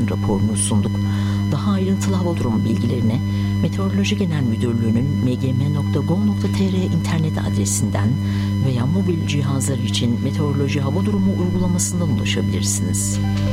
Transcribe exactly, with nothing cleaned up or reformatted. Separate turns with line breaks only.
raporunu sunduk. Daha ayrıntılı hava durumu bilgilerine Meteoroloji Genel Müdürlüğü'nün m g m nokta gov nokta t r internet adresinden veya mobil cihazlar için meteoroloji hava durumu uygulamasından ulaşabilirsiniz.